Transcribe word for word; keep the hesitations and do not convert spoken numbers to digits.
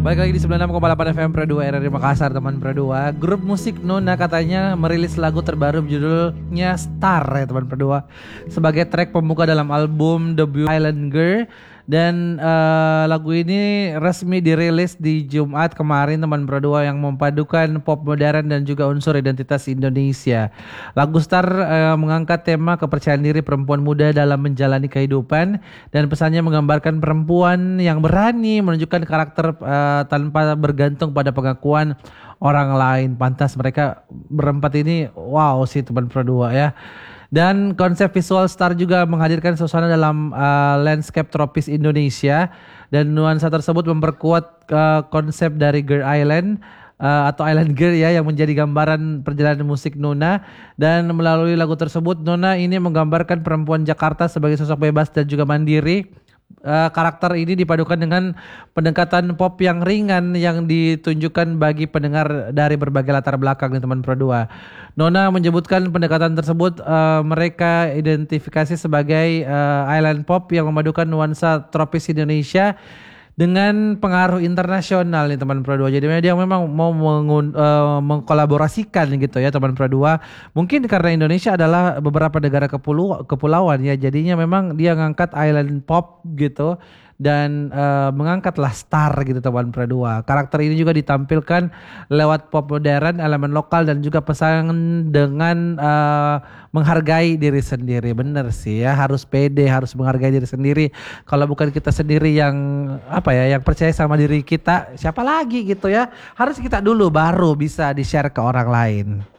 Balik lagi di sembilan puluh enam koma delapan F M Pro dua R R I Makassar, teman Pro dua. Grup musik Nona katanya merilis lagu terbaru judulnya Star ya teman Pro dua, sebagai track pembuka dalam album debut Island Girl. Dan uh, lagu ini resmi dirilis di Jumat kemarin teman Pro dua, yang memadukan pop modern dan juga unsur identitas Indonesia. Lagu Star uh, mengangkat tema kepercayaan diri perempuan muda dalam menjalani kehidupan, dan pesannya menggambarkan perempuan yang berani menunjukkan karakter uh, tanpa bergantung pada pengakuan orang lain. Pantas mereka berempat ini wow sih teman Pro dua ya. Dan konsep visual Star juga menghadirkan suasana dalam uh, landscape tropis Indonesia, dan nuansa tersebut memperkuat uh, konsep dari Girl Island uh, atau Island Girl ya, yang menjadi gambaran perjalanan musik Nona. Dan melalui lagu tersebut Nona ini menggambarkan perempuan Jakarta sebagai sosok bebas dan juga mandiri. Uh, karakter ini dipadukan dengan pendekatan pop yang ringan yang ditunjukkan bagi pendengar dari berbagai latar belakang nih teman Pro dua. Nona menyebutkan pendekatan tersebut uh, mereka identifikasi sebagai uh, island pop yang memadukan nuansa tropis Indonesia dengan pengaruh internasional nih teman Pro dua. Jadi dia memang mau mengun, uh, mengkolaborasikan gitu ya teman Pro dua. Mungkin karena Indonesia adalah beberapa negara kepulu, kepulauan ya, jadinya memang dia ngangkat island pop gitu. Dan uh, mengangkatlah Star gitu teman Pro dua. Karakter ini juga ditampilkan lewat pop modern, elemen lokal, dan juga pesan dengan uh, menghargai diri sendiri. Bener sih ya, harus pede, harus menghargai diri sendiri. Kalau bukan kita sendiri yang apa ya, yang percaya sama diri kita, siapa lagi gitu ya. Harus kita dulu baru bisa di-share ke orang lain.